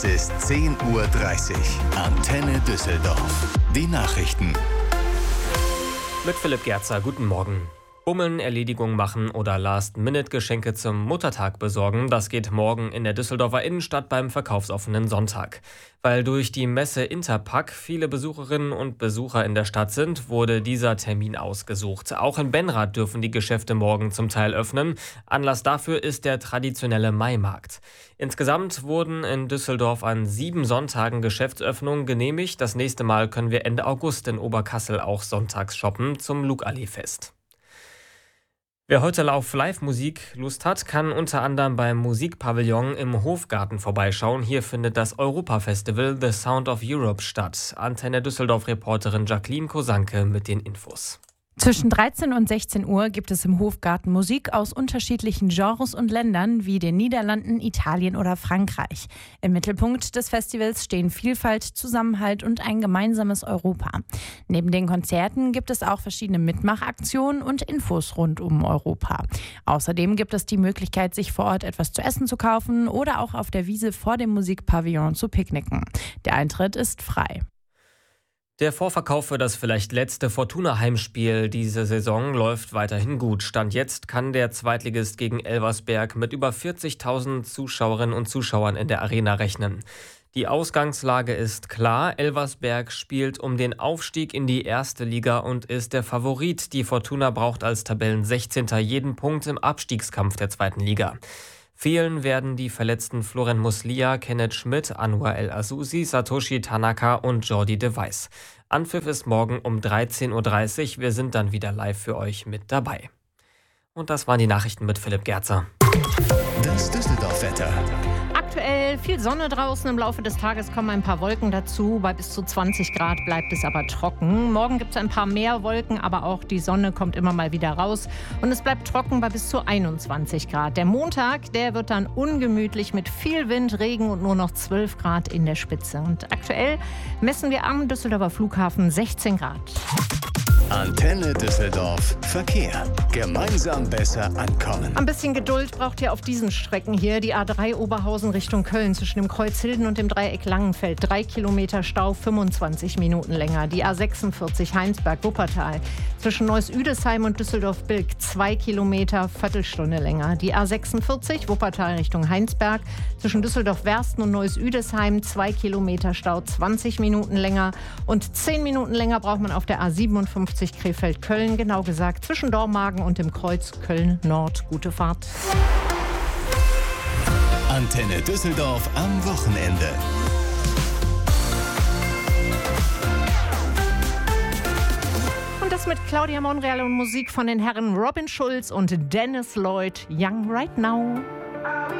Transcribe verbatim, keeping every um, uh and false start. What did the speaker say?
Es ist zehn Uhr dreißig. Antenne Düsseldorf. Die Nachrichten. Mit Philipp Gerzer, guten Morgen. Bummeln, Erledigung machen oder Last-Minute-Geschenke zum Muttertag besorgen, das geht morgen in der Düsseldorfer Innenstadt beim verkaufsoffenen Sonntag. Weil durch die Messe Interpack viele Besucherinnen und Besucher in der Stadt sind, wurde dieser Termin ausgesucht. Auch in Benrath dürfen die Geschäfte morgen zum Teil öffnen. Anlass dafür ist der traditionelle Maimarkt. Insgesamt wurden in Düsseldorf an sieben Sonntagen Geschäftsöffnungen genehmigt. Das nächste Mal können wir Ende August in Oberkassel auch sonntags shoppen zum Lugallee-Fest. Wer heute auf Live-Musik Lust hat, kann unter anderem beim Musikpavillon im Hofgarten vorbeischauen. Hier findet das Europa-Festival The Sound of Europe statt. Antenne Düsseldorf-Reporterin Jacqueline Kosanke mit den Infos. Zwischen dreizehn und sechzehn Uhr gibt es im Hofgarten Musik aus unterschiedlichen Genres und Ländern wie den Niederlanden, Italien oder Frankreich. Im Mittelpunkt des Festivals stehen Vielfalt, Zusammenhalt und ein gemeinsames Europa. Neben den Konzerten gibt es auch verschiedene Mitmachaktionen und Infos rund um Europa. Außerdem gibt es die Möglichkeit, sich vor Ort etwas zu essen zu kaufen oder auch auf der Wiese vor dem Musikpavillon zu picknicken. Der Eintritt ist frei. Der Vorverkauf für das vielleicht letzte Fortuna-Heimspiel diese Saison läuft weiterhin gut. Stand jetzt kann der Zweitligist gegen Elversberg mit über vierzigtausend Zuschauerinnen und Zuschauern in der Arena rechnen. Die Ausgangslage ist klar. Elversberg spielt um den Aufstieg in die erste Liga und ist der Favorit. Die Fortuna braucht als Tabellensechzehnter jeden Punkt im Abstiegskampf der zweiten Liga. Fehlen werden die verletzten Florian Muslia, Kenneth Schmidt, Anwar El-Azusi, Satoshi Tanaka und Jordi de Weiss. Anpfiff ist morgen um dreizehn Uhr dreißig. Wir sind dann wieder live für euch mit dabei. Und das waren die Nachrichten mit Philipp Gerzer. Das Düsseldorf-Wetter. Aktuell viel Sonne draußen, im Laufe des Tages kommen ein paar Wolken dazu. Bei bis zu zwanzig Grad bleibt es aber trocken. Morgen gibt es ein paar mehr Wolken, aber auch die Sonne kommt immer mal wieder raus. Und es bleibt trocken bei bis zu einundzwanzig Grad. Der Montag, der wird dann ungemütlich mit viel Wind, Regen und nur noch zwölf Grad in der Spitze. Und aktuell messen wir am Düsseldorfer Flughafen sechzehn Grad. Antenne Düsseldorf Verkehr. Gemeinsam besser ankommen. Ein bisschen Geduld braucht ihr auf diesen Strecken hier. Die A drei Oberhausen Richtung Köln zwischen dem Kreuz Hilden und dem Dreieck Langenfeld. Drei Kilometer Stau, fünfundzwanzig Minuten länger. Die A sechsundvierzig Heinsberg-Wuppertal zwischen Neuss-Üdesheim und Düsseldorf-Bilk. Zwei Kilometer, Viertelstunde länger. Die A sechsundvierzig Wuppertal Richtung Heinsberg zwischen Düsseldorf-Wersten und Neuss-Üdesheim. Zwei Kilometer Stau, zwanzig Minuten länger. Und zehn Minuten länger braucht man auf der A siebenundfünfzig Krefeld-Köln, genau gesagt zwischen Dormagen und dem Kreuz Köln-Nord. Gute Fahrt. Antenne Düsseldorf am Wochenende. Und das mit Claudia Monreal und Musik von den Herren Robin Schulz und Dennis Lloyd. Young Right Now.